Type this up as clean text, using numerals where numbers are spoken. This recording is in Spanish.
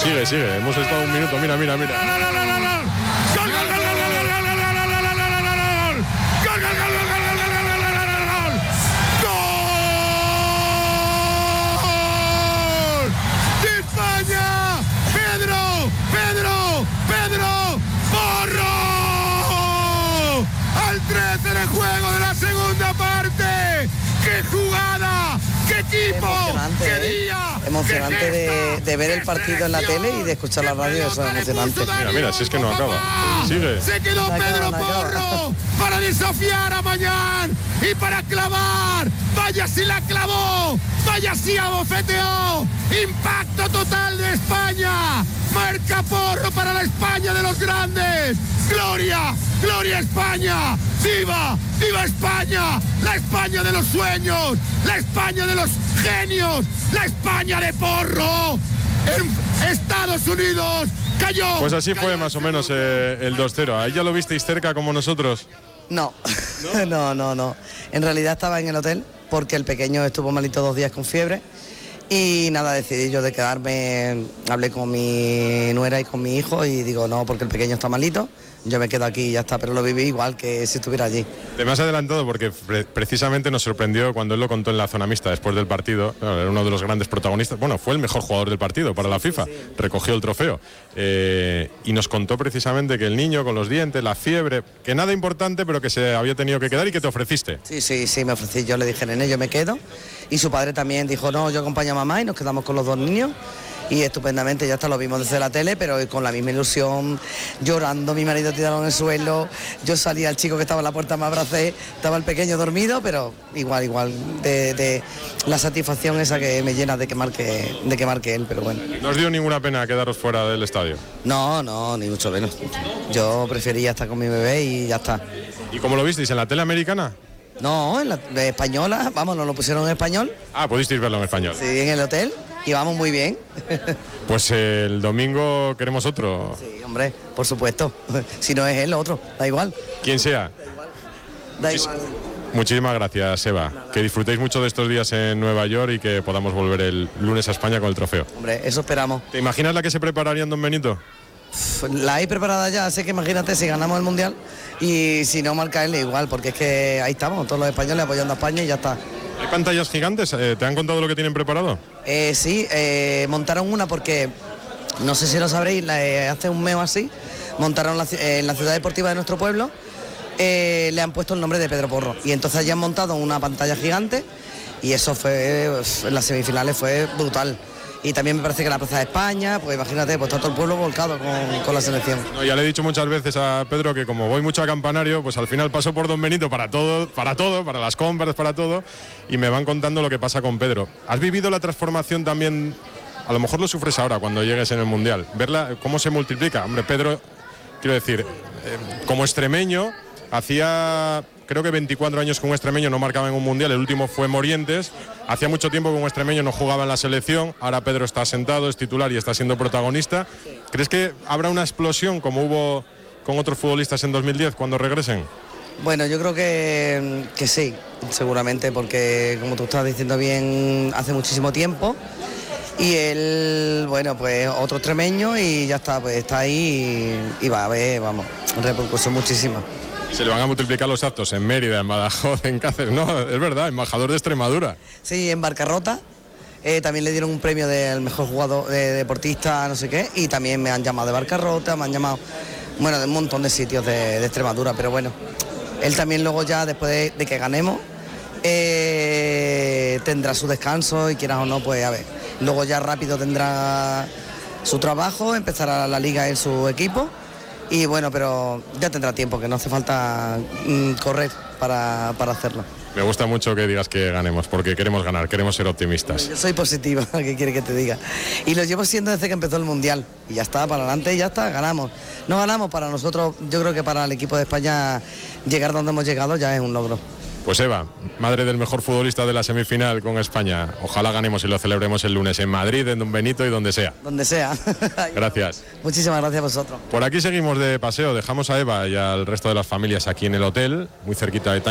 Sigue. Hemos estado un minuto. Mira. Pedro Porro al 13 de juego de la segunda parte. ¡Qué jugada! ¡Qué equipo! ¡Qué día! Emocionante de ver el partido en la tele y de escuchar la radio, eso es emocionante. Mira, si es que no acaba. Sigue. Se quedó Pedro Porro para desafiar a Mañán y para clavar. Vaya si la clavó, vaya si abofeteó. Impacto total de España. Marca Porro para la España de los grandes. ¡Gloria! ¡Gloria España! ¡Viva! ¡Viva España! ¡La España de los sueños! ¡La España de los genios! ¡La España de Porro! En Estados Unidos cayó. Pues así fue más o menos el 2-0. ¿Ahí ya lo visteis cerca como nosotros? No. En realidad estaba en el hotel porque el pequeño estuvo malito 2 días con fiebre. Y nada, decidí yo de quedarme, hablé con mi nuera y con mi hijo y digo, no, porque el pequeño está malito, yo me quedo aquí y ya está, pero lo viví igual que si estuviera allí. Te me has adelantado porque precisamente nos sorprendió cuando él lo contó en la zona mixta después del partido. Era uno de los grandes protagonistas, bueno, fue el mejor jugador del partido para la FIFA, recogió el trofeo. Y nos contó precisamente que el niño con los dientes, la fiebre, que nada importante, pero que se había tenido que quedar y que te ofreciste. Sí, me ofrecí, yo le dije, nene, yo me quedo. Y su padre también dijo, no, yo acompaño a mamá y nos quedamos con los 2 niños. Y estupendamente, ya está, lo vimos desde la tele, pero con la misma ilusión, llorando, mi marido tirado en el suelo, yo salí al chico que estaba en la puerta, me abracé, estaba el pequeño dormido, pero igual, de la satisfacción esa que me llena de que marque él, pero bueno. ¿No os dio ninguna pena quedaros fuera del estadio? No, ni mucho menos. Yo prefería estar con mi bebé y ya está. ¿Y cómo lo visteis, en la tele americana? No, en la española, vamos, nos lo pusieron en español. Ah, pudisteis verlo en español. Sí, en el hotel. Y vamos muy bien. Pues el domingo queremos otro. Sí, hombre, por supuesto. Si no es él, otro, da igual. Quien sea. Da igual. Muchísimas gracias, Eva. Que disfrutéis mucho de estos días en Nueva York y que podamos volver el lunes a España con el trofeo. Hombre, eso esperamos. ¿Te imaginas la que se prepararía en Don Benito? La hay preparada ya, así que imagínate si ganamos el Mundial y si no marca él igual, porque es que ahí estamos, todos los españoles apoyando a España y ya está. ¿Hay pantallas gigantes? ¿Te han contado lo que tienen preparado? Sí, montaron una porque, no sé si lo sabréis, hace un mes o así, montaron en la ciudad deportiva de nuestro pueblo, le han puesto el nombre de Pedro Porro. Y entonces ya han montado una pantalla gigante y eso fue, en las semifinales fue brutal. Y también me parece que la Plaza de España, pues imagínate, pues está todo el pueblo volcado con la selección. No, ya le he dicho muchas veces a Pedro que como voy mucho a Campanario, pues al final paso por Don Benito para todo, para las compras, para todo, y me van contando lo que pasa con Pedro. ¿Has vivido la transformación también? A lo mejor lo sufres ahora cuando llegues en el Mundial, verla cómo se multiplica. Hombre, Pedro, quiero decir, como extremeño, hacía creo que 24 años que un extremeño no marcaba en un Mundial, el último fue Morientes. Hacía mucho tiempo que un extremeño no jugaba en la selección, ahora Pedro está sentado, es titular y está siendo protagonista. ¿Crees que habrá una explosión como hubo con otros futbolistas en 2010 cuando regresen? Bueno, yo creo que sí, seguramente, porque como tú estás diciendo bien, hace muchísimo tiempo. Y él, bueno, pues otro extremeño y ya está, pues está ahí y va a ver, vamos, repercusión muchísima. Se le van a multiplicar los actos en Mérida, en Badajoz, en Cáceres, no, es verdad, embajador de Extremadura. Sí, en Barcarrota, también le dieron un premio del mejor jugador, deportista, no sé qué, y también me han llamado de Barcarrota, me han llamado, bueno, de un montón de sitios de Extremadura, pero bueno, él también luego ya, después de que ganemos, tendrá su descanso y quieras o no, pues a ver, luego ya rápido tendrá su trabajo, empezará la liga en su equipo. Y bueno, pero ya tendrá tiempo, que no hace falta correr para hacerlo. Me gusta mucho que digas que ganemos, porque queremos ganar, queremos ser optimistas. Yo soy positiva, ¿qué quiere que te diga? Y lo llevo siendo desde que empezó el Mundial. Y ya está, para adelante y ya está, ganamos. No ganamos para nosotros, yo creo que para el equipo de España llegar donde hemos llegado ya es un logro. Pues Eva, madre del mejor futbolista de la semifinal con España, ojalá ganemos y lo celebremos el lunes en Madrid, en Don Benito y donde sea. Donde sea. Gracias. Muchísimas gracias a vosotros. Por aquí seguimos de paseo, dejamos a Eva y al resto de las familias aquí en el hotel, muy cerquita de